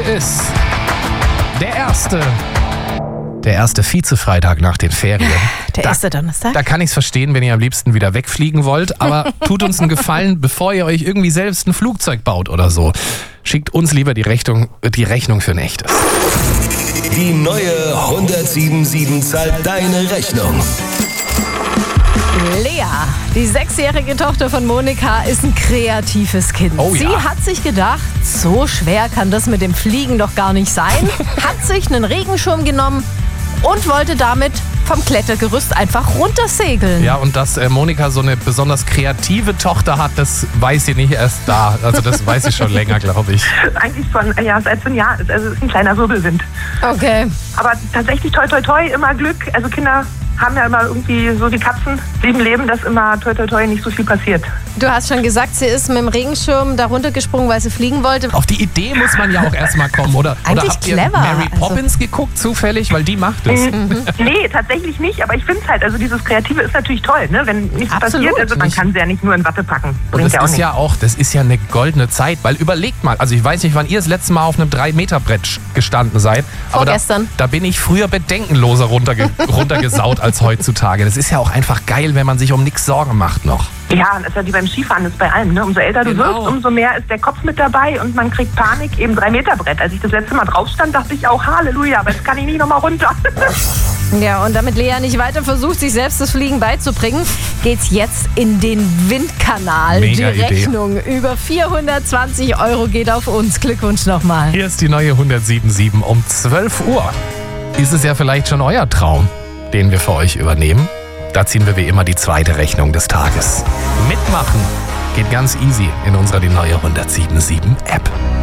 Ist der erste Vize-Freitag nach den Ferien. Der erste Donnerstag? Da kann ich es verstehen, wenn ihr am liebsten wieder wegfliegen wollt. Aber tut uns einen Gefallen, bevor ihr euch irgendwie selbst ein Flugzeug baut oder so. Schickt uns lieber die Rechnung für ein echtes. Die neue 177 zahlt deine Rechnung. Lea, die 6-jährige Tochter von Monika, ist ein kreatives Kind. Oh ja. Sie hat sich gedacht, so schwer kann das mit dem Fliegen doch gar nicht sein. Hat sich einen Regenschirm genommen und wollte damit vom Klettergerüst einfach runtersegeln. Ja, und dass Monika so eine besonders kreative Tochter hat, das weiß sie nicht erst da. Also das weiß sie schon länger, glaube ich. Eigentlich schon, ja, seit so ein Jahr. Also es ist ein kleiner Wirbelwind. Okay. Aber tatsächlich toi toi toi, immer Glück. Also Kinder haben ja immer irgendwie so, die Katzen leben, dass immer toi toi toi nicht so viel passiert. Du hast schon gesagt, sie ist mit dem Regenschirm da runtergesprungen, weil sie fliegen wollte. Auf die Idee muss man ja auch erstmal kommen, oder? Eigentlich oder habt ihr clever, Mary also- Poppins geguckt, zufällig? Weil die macht es. Nee, tatsächlich nicht. Aber ich finde es halt, also dieses Kreative ist natürlich toll, ne? Wenn nichts Absolut. passiert, also man kann sie ja nicht nur in Watte packen. Und Bringt das ja auch ist nicht. ja auch, das ist ja eine goldene Zeit, weil überlegt mal, also ich weiß nicht, wann ihr das letzte Mal auf einem 3-Meter-Brett gestanden seid, aber Vorgestern. da bin ich früher bedenkenloser runtergesaut als heutzutage. Das ist ja auch einfach geil, wenn man sich um nichts Sorgen macht noch. Ja, und das ist ja wie beim Skifahren, das ist bei allem. Ne? Umso älter du Genau. wirst, umso mehr ist der Kopf mit dabei und man kriegt Panik, eben 3-Meter-Brett. Als ich das letzte Mal drauf stand, dachte ich auch, Halleluja, aber jetzt kann ich nicht nochmal runter. Ja, und damit Lea nicht weiter versucht, sich selbst das Fliegen beizubringen, geht's jetzt in den Windkanal. Mega Die Idee. Rechnung über 420 € geht auf uns. Glückwunsch nochmal. Hier ist die neue 177 um 12 Uhr. Ist es ja vielleicht schon euer Traum, den wir für euch übernehmen? Da ziehen wir wie immer die zweite Rechnung des Tages. Mitmachen geht ganz easy in unserer die neue 177 App.